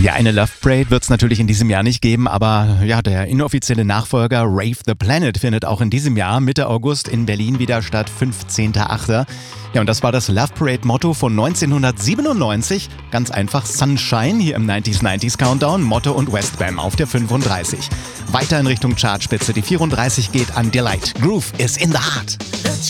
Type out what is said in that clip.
Ja, eine Love Parade wird es natürlich in diesem Jahr nicht geben, aber ja, der inoffizielle Nachfolger Rave the Planet findet auch in diesem Jahr Mitte August in Berlin wieder statt, 15.8. Ja, und das war das Love Parade Motto von 1997. Ganz einfach Sunshine hier im 90s Countdown, Motto und Westbam auf der 35. Weiter in Richtung Chartspitze, die 34 geht an Delight. Groove is in the heart.